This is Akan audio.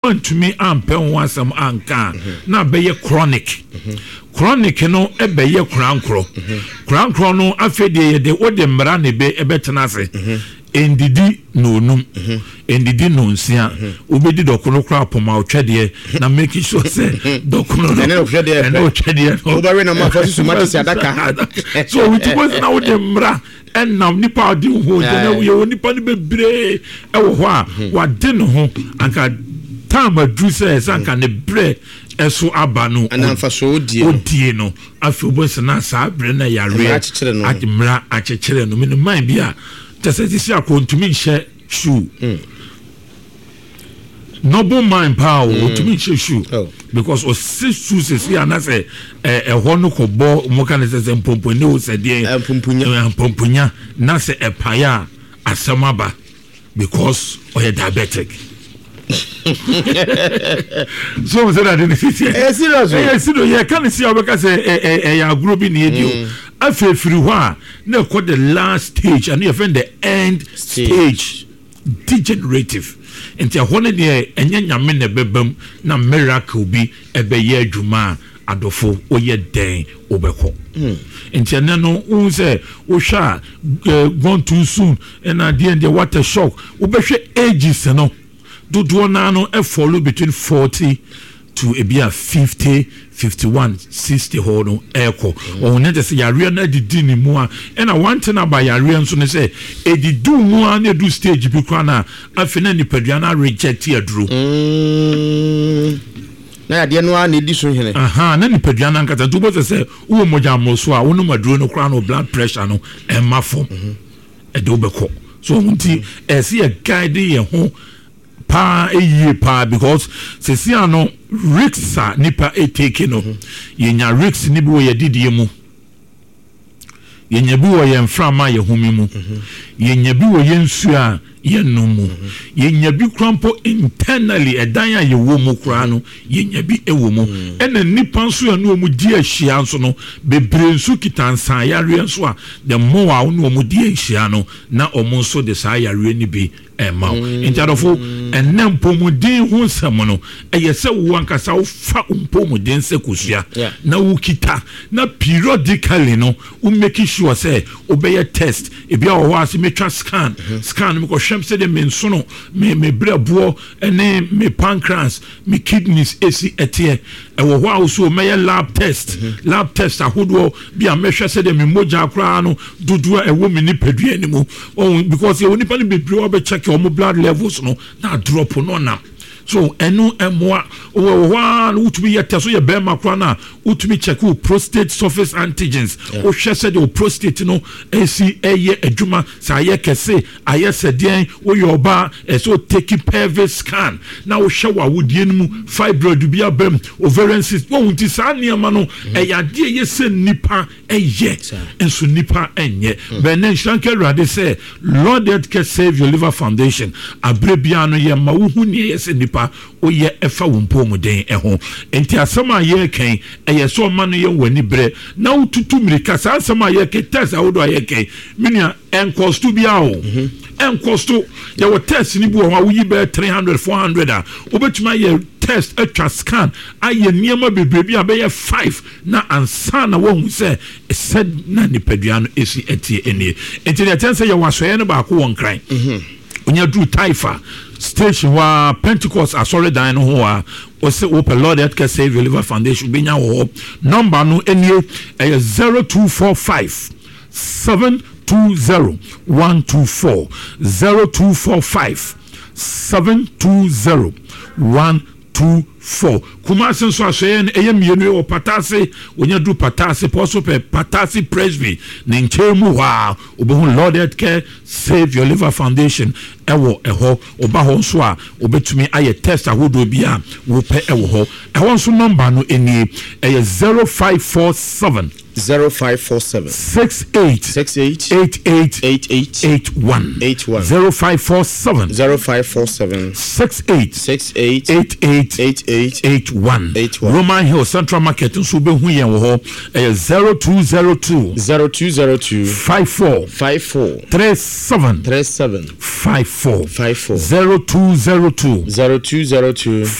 to me ampe ho asam anka na be ye chronic no ebe ye krankro no afede ye de ode mra ne be ebetena ase endidi no num endidi no nsia obedi dokono kra poma otwede na make sure say dokono no otwede obere na ma fosi sumati si adaka so we suppose na ode mra enam nipa odi ho na we nipa ne bebre e wo ho a wade no ho anka time adu say sanka ne bre eso aba no anamfa so odie no afobose na sa bre na yare adimra akekere no me man bia tesesi akontumi she shoe noble mind power otumi she shoe because o six shoes is here na say ho no ko bo mo kan say pomponi o se de pomponya na say epaya asamaba because o ye diabetic so we say that in the city serious you can see how say ya group in here afefiri ho a na call the last stage and you find the end stage degenerative enti ho ne de enye nyame na bebam na miracle bi ebeye adwuma adofo oye den obeko enti na no un say wo hwa gone too soon and at the end the water shock obehwe ages no do na no e follow between 40 to a 50 51 60 ho no eko on net say yare na didi ni mu a na one thing about yare nso ne say edidu mu a na do stage bi kwa na afena ni padua na reject aduro na yade no a na edi so hene na ni padua na nkata do bo say wo moja moso a wo no maduro no kwa no blood pressure no emafo do beko so unti see a guide ye ho pa pa because se si ano risks nipa take no yenya risks ni bi wo yedidie mu yenya bi wo yemframa ye humi mu yenya bi wo yensu a yenum mu yenya bi krampo internally edan a ye wo mu kra no yenya bi ewo mu ena nipa nso anu mu di ahia nso no bebre nso kitansan yare nso a the more a anu mu di ahia no na omo nso de sa yare ni bi ema injadofo enem pomodin hu nsam no eyese wo ankasa wo fa pomodin se kosua na wo kita na periodically no wo make sure say obey test e bia wo ase metwa scan me ko hwem se de me nso no me brabo ene me pancreas me kidneys esi etie e wo ho so me lab test ahodo bia me hwe se de me moja akra no dodo e wo me ni padua ni mu because you nipa ni bebre obe check your blood levels no na drop no na so enu emwa wa utumi yete so ye be makwa na utumi check your prostate surface antigens o hwe se de prostate no esi eye adwuma sa ye kese aye sedien o yoba so take pelvic scan na o hwe wa wodie mu fibroid bi abem ovarian cyst wo unti sa niam no eyade ye se nipa eye enso nipa enye benen shanke rade say Lord Healthcare Save Your Liver Foundation abrebia no ye ma wo hu ne ye se nipa oye efa wompomuden eho enti asama ye ken eye so ma no ye wani bre na ututu mirika sa asama ye ke test awodo ye ken minia enkostu bia o enkostu ye wo test ni bu ho awoyi be 300 400 a obetuma ye test atwa scan aye niema bebre bia be ye 5 na ansa na wo hu se said na ni padua no esi etie enie enti ne tense ye wasoye no ba ko won kran onya dru taifa station wa Pentecost asore dan no ho a o se open Lord Healthcare Save Your Liver Foundation benya ho number no enie 0245 720 124 0245 720 124 kuma senso asoye eye mienu o patase onya du patase poso pe patase presby ne nchemu wa obohu Lord Healthcare Save Your Liver Foundation ewo eho oba ho nso a obetumi aye test ahodo bia wo pe ewo ho eho nso number no eni 0547 68 81 0547 68 81 Roman Hill Central Market nso be hu yen wo ho 0202 54 37 54 0202